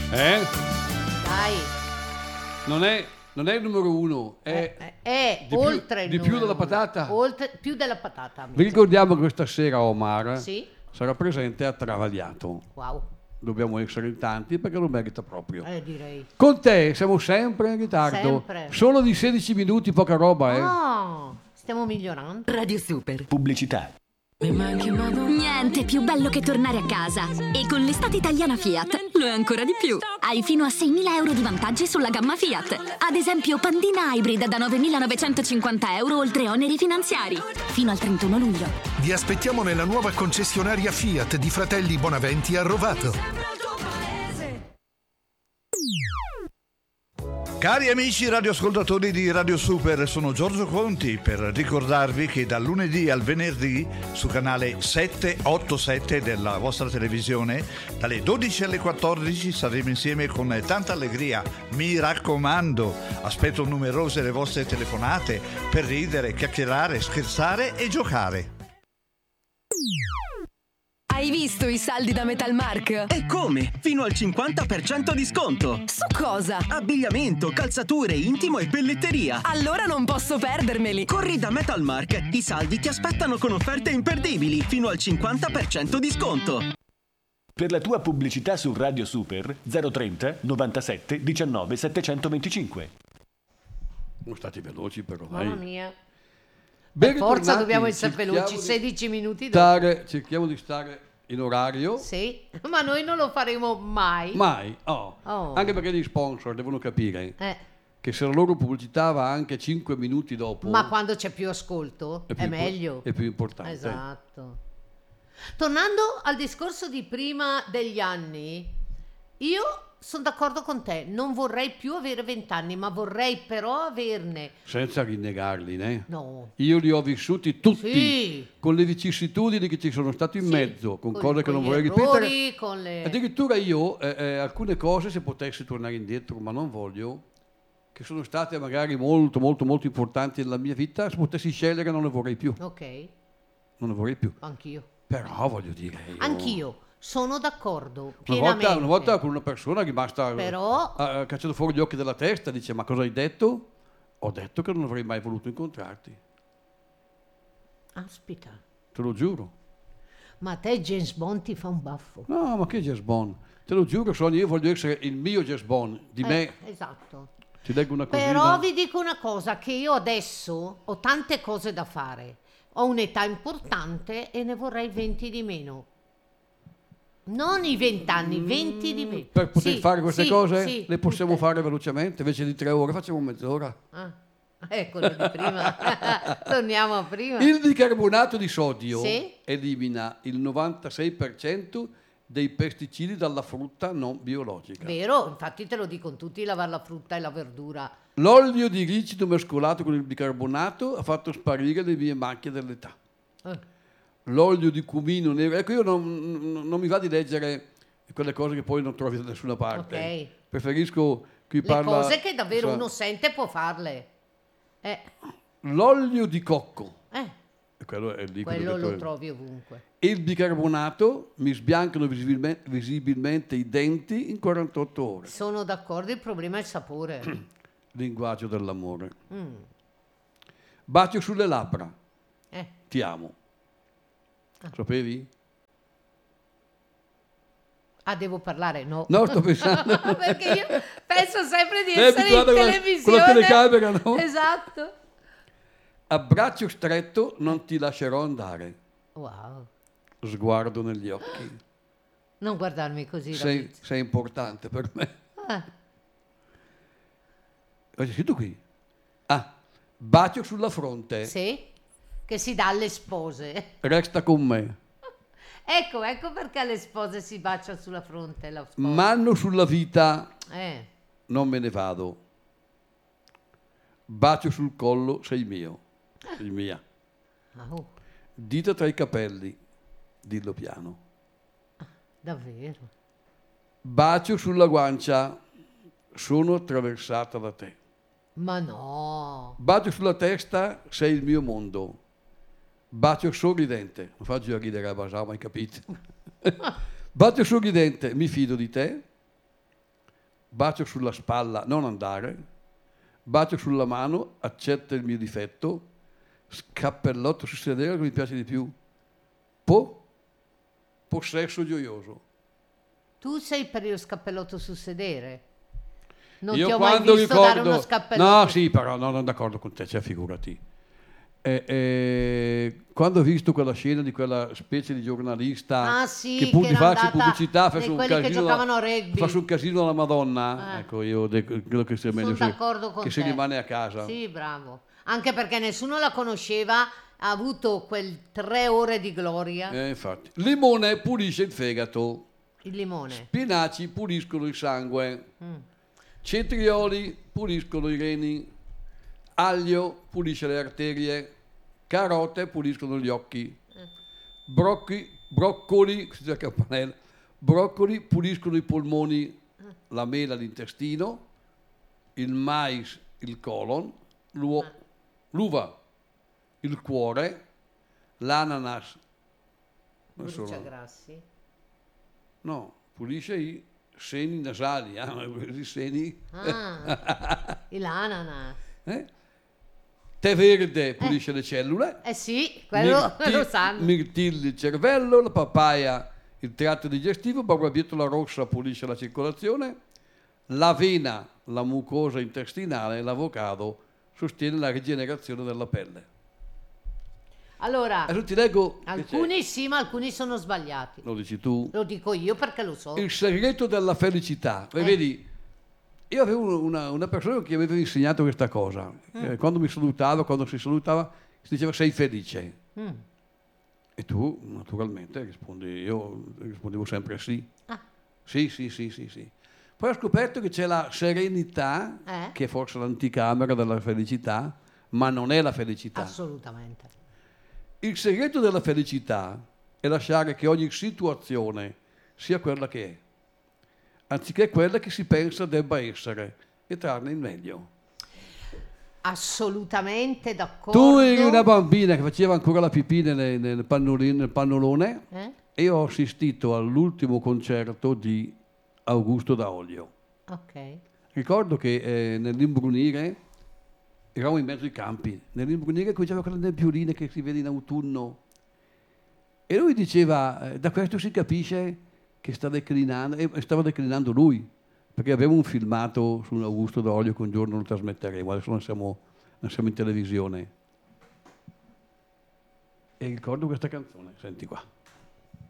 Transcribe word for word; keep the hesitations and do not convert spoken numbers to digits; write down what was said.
Eh? Dai. Non è, non è il numero uno, è, È, è di più- oltre il di più numero della uno. patata. Oltre, più della patata. amici. Vi ricordiamo che questa sera Omar Sì. sarà presente a Travagliato. Wow. Dobbiamo essere in tanti perché lo merita proprio. Eh, direi. Con te siamo sempre in ritardo. Sempre. Solo di sedici minuti, poca roba, eh. Ah, stiamo migliorando. Radio Super. Pubblicità. Niente più bello che tornare a casa. E con l'estate italiana Fiat lo è ancora di più. Hai fino a seimila euro di vantaggi sulla gamma Fiat. Ad esempio Pandina Hybrid da novemilanovecentocinquanta euro oltre oneri finanziari. Fino al trentuno luglio. Vi aspettiamo nella nuova concessionaria Fiat di Fratelli Bonaventi a Rovato. Cari amici radioascoltatori di Radio Super, sono Giorgio Conti per ricordarvi che dal lunedì al venerdì su canale settecentoottantasette della vostra televisione dalle dodici alle quattordici saremo insieme con tanta allegria. Mi raccomando, aspetto numerose le vostre telefonate per ridere, chiacchierare, scherzare e giocare. Hai visto i saldi da Metalmark? E come? Fino al cinquanta per cento di sconto. Su cosa? Abbigliamento, calzature, intimo e pelletteria. Allora non posso perdermeli. Corri da Metalmark, i saldi ti aspettano con offerte imperdibili, fino al cinquanta per cento di sconto. Per la tua pubblicità su Radio Super zero trenta novantasette diciannove settecentoventicinque. Siamo stati veloci però, dai. Mamma mia. Ben Per forza ritornati, dobbiamo essere cerchiamo veloci, di sedici minuti dopo. Stare, cerchiamo di stare in orario. Sì, ma noi non lo faremo mai. Mai. Oh. Oh. Anche perché gli sponsor devono capire Eh, che se la loro pubblicità va anche cinque minuti dopo ma quando c'è più ascolto è, è, più impor- meglio. è più importante. Esatto. Tornando al discorso di prima degli anni, io sono d'accordo con te, non vorrei più avere vent'anni, ma vorrei però averne. Senza rinnegarli, né? No. Io li ho vissuti tutti Sì. con le vicissitudini che ci sono state in Sì, mezzo, con, con- cose che con non gli vorrei errori, ripetere. con le- Addirittura io eh, eh, alcune cose, se potessi tornare indietro, ma non voglio, che sono state magari molto molto molto importanti nella mia vita, se potessi scegliere non le vorrei più. Ok, Non le vorrei più. anch'io. Però voglio dire. io- Anch'io sono d'accordo Una pienamente. volta, una volta con una persona rimasta Però- eh, cacciato fuori gli occhi dalla testa, dice: ma cosa hai detto? Ho detto che non avrei mai voluto incontrarti, Aspetta, te lo giuro. ma a te James Bond ti fa un baffo. No, ma che James Bond? Te lo giuro, Sonia, io voglio essere il mio James Bond, di Eh, me. Esatto. Ti leggo una cosina. Però vi dico una cosa, che io adesso ho tante cose da fare. Ho un'età importante e ne vorrei venti di meno. Non i venti anni, venti di meno. Per poter Sì, fare queste sì, cose sì, le possiamo tutte. fare velocemente, invece di tre ore facciamo mezz'ora. Ah, eccolo di prima. Torniamo a prima. Il bicarbonato di sodio Sì. elimina il novantasei per cento dei pesticidi dalla frutta non biologica. Vero, infatti te lo dicono tutti, lavare la frutta e la verdura. L'olio di ricino mescolato con il bicarbonato ha fatto sparire le mie macchie dell'età. Eh. L'olio di cumino nero. Ecco, io non, non- non mi va di leggere quelle cose che poi non trovi da nessuna parte. Ok. Preferisco chi Le parla. cose che davvero sa- uno sente può farle. Eh, L'olio di cocco. eh, E quello è il liquido quello che lo tu- trovi ovunque. E il bicarbonato mi sbiancano visibilme- visibilmente i denti in quarantotto ore. Sono d'accordo, il problema è il sapore. Linguaggio dell'amore. Mm. Bacio sulle labbra. Eh. Ti amo. Sapevi? Ah, devo parlare? No. No, sto pensando. Perché io penso sempre di Lei è essere in abituata con la- televisione. con la telecamera, no? Esatto. A braccio stretto non ti lascerò andare. Wow. Sguardo negli occhi. Non guardarmi così. Sei, David. sei importante per me. Ah, Hai scritto qui? Ah, bacio sulla fronte. sì, che si dà alle spose. Resta con me. Ecco, ecco perché le spose si bacia sulla fronte. La sposa. Mano sulla vita. Eh, Non me ne vado. Bacio sul collo, sei mio. Sei mia. ah, oh, Dita tra i capelli. Dillo piano. davvero. Bacio sulla guancia. Sono attraversata da te. Ma no. Bacio sulla testa, sei il mio mondo. Bacio sorridente. Non faccio a ridere a Basama, hai capito? Bacio sorridente, mi fido di te. bacio sulla spalla, non andare, bacio sulla mano, accetta il mio difetto, scappellotto su sedere che mi piace di più, po, possesso gioioso. Tu sei per lo scappellotto sul sedere? Non Io ti ho mai quando visto ricordo, dare uno scappellotto. no sì però no, non d'accordo con te, cioè figurati. Eh, eh, quando ho visto quella scena di quella specie di giornalista Ah, sì, che pur che di era farsi andata pubblicità di facesse un, quelli che casino giocavano a alla- rugby. facesse un casino alla Madonna, Eh. ecco io de- credo che sia meglio Sono se, d'accordo con che te. si rimane a casa. Sì, bravo. Anche perché nessuno la conosceva, ha avuto quel tre ore di gloria. Eh, infatti. Limone pulisce il fegato, Il limone. spinaci puliscono il sangue, Mm. cetrioli puliscono i reni, aglio pulisce le arterie, carote puliscono gli occhi, brocchi, broccoli, si dice campanella, broccoli puliscono i polmoni, la mela l'intestino, il mais il colon, l'uo- l'uva il cuore, l'ananas non solo- Bruciagrassi. no, pulisce i seni nasali, eh, i seni. Ah, l'ananas. Eh? Tè verde pulisce le cellule, Eh sì, quello mirti- lo sanno. mirtilli il cervello, la papaya il tratto digestivo, barbabietola rossa pulisce la circolazione, l'avena la mucosa intestinale, l'avocado sostiene la rigenerazione della pelle. Allora, Adesso ti leggo, che alcuni sì, ma alcuni sono sbagliati. c'è. Lo dici tu, Lo dico io perché lo so. il segreto della felicità. E Eh. vedi, io avevo una, una persona che mi aveva insegnato questa cosa. Eh, quando mi salutava, quando si salutava, si diceva sei felice. Mm. E tu, naturalmente, rispondi, io rispondevo sempre sì. Ah. Sì, sì, sì, sì, sì. Poi ho scoperto che c'è la serenità, Eh? che è forse l'anticamera della felicità, ma non è la felicità. Assolutamente. Il segreto della felicità è lasciare che ogni situazione sia quella che è, anziché quella che si pensa debba essere, e trarne il meglio. Assolutamente d'accordo. Tu eri una bambina che faceva ancora la pipì nelle- nel, pannolino- nel pannolone Eh? e io ho assistito all'ultimo concerto di Augusto Daolio. Ok. Ricordo che eh, nell'imbrunire eravamo in mezzo ai campi, nell'imbrunire cominciava quelle nebbioline che si vede in autunno e lui diceva, eh, da questo si capisce che sta declinando, e stava declinando lui, perché abbiamo un filmato su un Augusto Daolio che un giorno lo trasmetteremo, adesso non siamo, non siamo in televisione. E ricordo questa canzone, senti qua.